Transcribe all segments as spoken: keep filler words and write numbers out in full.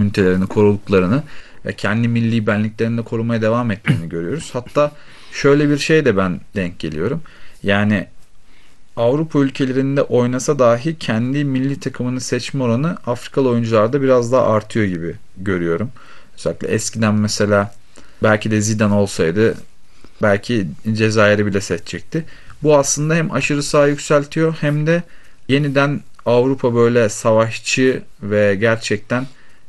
komünitelerini koruduklarını ve kendi milli benliklerini de korumaya devam ettiğini görüyoruz. Hatta şöyle bir şey de ben denk geliyorum. Yani Avrupa ülkelerinde oynasa dahi kendi milli takımını seçme oranı Afrikalı oyuncularda biraz daha artıyor gibi görüyorum. Özellikle eskiden mesela belki de Zidane olsaydı belki Cezayir'i bile seçecekti. Bu aslında hem aşırı sağ yükseltiyor hem de yeniden Avrupa böyle savaşçı ve gerçekten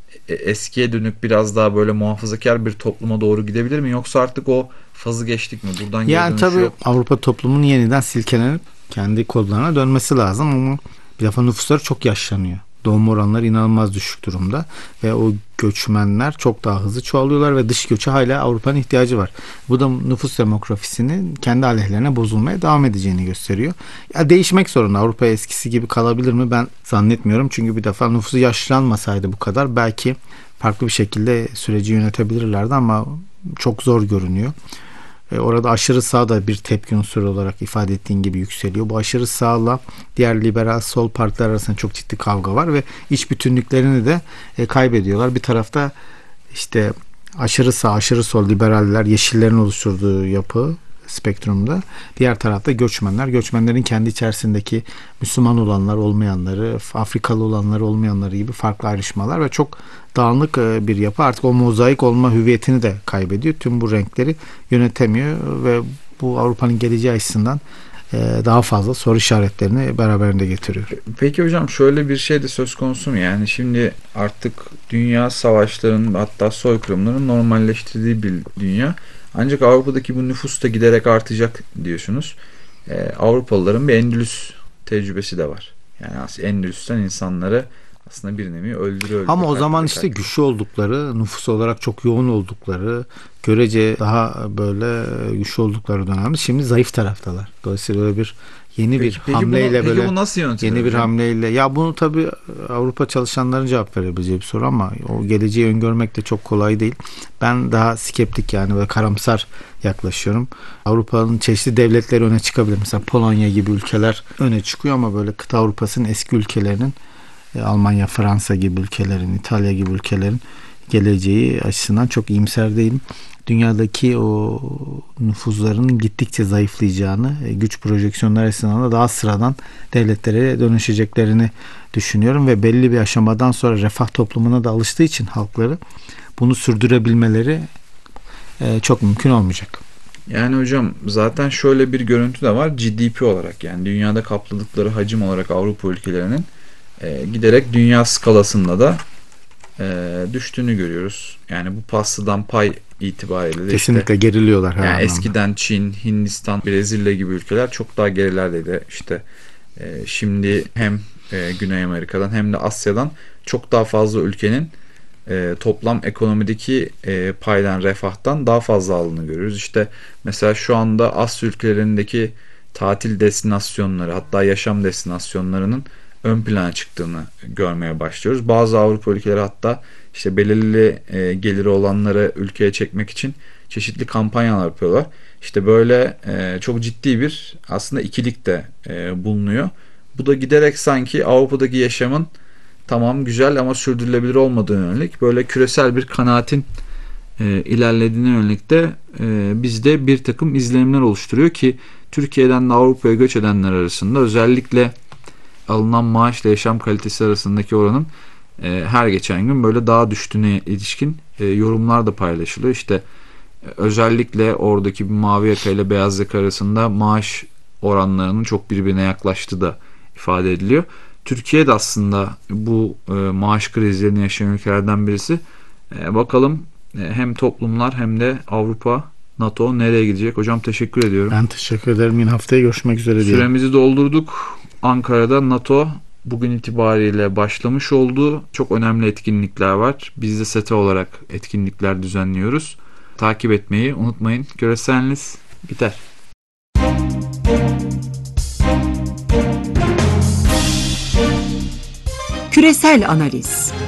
eskiye dönük biraz daha böyle muhafazakar bir topluma doğru gidebilir mi? Yoksa artık o fazı geçtik mi? Buradan geri Yani dönüş tabii yok. Avrupa toplumunun yeniden silkelenip kendi kodlarına dönmesi lazım ama bir defa nüfusları çok yaşlanıyor. Doğum oranları inanılmaz düşük durumda ve o göçmenler çok daha hızlı çoğalıyorlar ve dış göçe hala Avrupa'nın ihtiyacı var. Bu da nüfus demografisinin kendi aleyhlerine bozulmaya devam edeceğini gösteriyor. Ya değişmek zorunda. Avrupa eskisi gibi kalabilir mi? Ben zannetmiyorum. Çünkü bir defa nüfusu yaşlanmasaydı bu kadar belki farklı bir şekilde süreci yönetebilirlerdi ama çok zor görünüyor. Orada aşırı sağ da bir tepki unsuru olarak ifade ettiğin gibi yükseliyor. Bu aşırı sağla diğer liberal sol partiler arasında çok ciddi kavga var ve iç bütünlüklerini de kaybediyorlar. Bir tarafta işte aşırı sağ, aşırı sol liberaller, yeşillerin oluşturduğu yapı spektrumda. Diğer tarafta göçmenler. Göçmenlerin kendi içerisindeki Müslüman olanlar, olmayanları, Afrikalı olanları, olmayanları gibi farklı ayrışmalar ve çok dağınık bir yapı. Artık o mozaik olma hüviyetini de kaybediyor. Tüm bu renkleri yönetemiyor ve bu Avrupa'nın geleceği açısından daha fazla soru işaretlerini beraberinde getiriyor. Peki hocam şöyle bir şey de söz konusu mu? Yani şimdi artık dünya savaşlarının hatta soykırımların normalleştirdiği bir dünya. Ancak Avrupa'daki bu nüfus da giderek artacak diyorsunuz. Ee, Avrupalıların bir Endülüs tecrübesi de var. Yani aslında Endülüs'ten insanları aslında bir nevi öldürüyor. öldürüyor Ama o zaman işte kalp. güçlü oldukları, nüfus olarak çok yoğun oldukları, görece daha böyle güçlü oldukları dönemde şimdi zayıf taraftalar. Dolayısıyla böyle bir yeni Peki, bir peki hamleyle bunu, böyle peki bu nasıl yönetilir yeni bir hocam? hamleyle ya bunu tabii Avrupa çalışanların cevap verebileceği bir soru ama o geleceği öngörmek de çok kolay değil. Ben daha skeptik yani ve karamsar yaklaşıyorum. Avrupa'nın çeşitli devletleri öne çıkabilir. Mesela Polonya gibi ülkeler öne çıkıyor ama böyle kıta Avrupa'sının eski ülkelerinin Almanya, Fransa gibi ülkelerin, İtalya gibi ülkelerin geleceği açısından çok iyimser değilim. Dünyadaki o nüfuzların gittikçe zayıflayacağını, güç projeksiyonları açısından da daha sıradan devletlere dönüşeceklerini düşünüyorum ve belli bir aşamadan sonra refah toplumuna da alıştığı için halkları bunu sürdürebilmeleri çok mümkün olmayacak. Yani hocam zaten şöyle bir görüntü de var. G D P olarak yani dünyada kapladıkları hacim olarak Avrupa ülkelerinin e, giderek dünya skalasında da e, düştüğünü görüyoruz. Yani bu pastadan pay itibariyle de kesinlikle işte, geriliyorlar her yani anlamda. eskiden Çin, Hindistan, Brezilya gibi ülkeler çok daha gerilerdeydi. İşte e, şimdi hem e, Güney Amerika'dan hem de Asya'dan çok daha fazla ülkenin e, toplam ekonomideki e, paydan, refahtan daha fazla aldığını görüyoruz. İşte mesela şu anda Asya ülkelerindeki tatil destinasyonları hatta yaşam destinasyonlarının ön plana çıktığını görmeye başlıyoruz. Bazı Avrupa ülkeleri hatta işte belirli e, geliri olanları ülkeye çekmek için çeşitli kampanyalar yapıyorlar. İşte böyle e, çok ciddi bir aslında ikilik de e, bulunuyor. Bu da giderek sanki Avrupa'daki yaşamın tamam güzel ama sürdürülebilir olmadığına yönelik böyle küresel bir kanaatin e, ilerlediğine yönelik de e, bizde bir takım izlenimler oluşturuyor ki Türkiye'den de Avrupa'ya göç edenler arasında özellikle alınan maaşla yaşam kalitesi arasındaki oranın e, her geçen gün böyle daha düştüğüne ilişkin e, yorumlar da paylaşılıyor. İşte e, özellikle oradaki bir mavi yaka ile beyaz yaka arasında maaş oranlarının çok birbirine yaklaştığı da ifade ediliyor. Türkiye de aslında bu e, maaş krizlerini yaşayan ülkelerden birisi. E, bakalım e, hem toplumlar hem de Avrupa, NATO nereye gidecek? Hocam teşekkür ediyorum. Ben teşekkür ederim. Yine haftaya görüşmek üzere diyelim. Süremizi doldurduk. Ankara'da NATO bugün itibariyle başlamış oldu. Çok önemli etkinlikler var. Biz de SETA olarak etkinlikler düzenliyoruz. Takip etmeyi unutmayın. Küresel analiz biter. Küresel analiz.